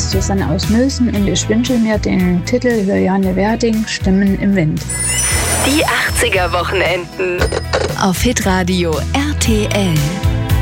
ist Susanne aus Mülsen und ich wünsche mir den Titel Juliane Werding, Stimmen im Wind. Die 80er Wochenenden auf Hitradio RTL.